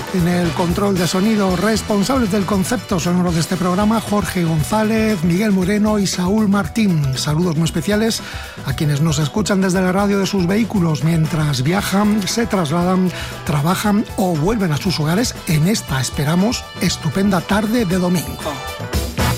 En el control de sonido, responsables del concepto sonoro de este programa, Jorge González, Miguel Moreno y Saúl Martín. Saludos muy especiales a quienes nos escuchan desde la radio de sus vehículos mientras viajan, se trasladan, trabajan o vuelven a sus hogares en esta, esperamos, estupenda tarde de domingo.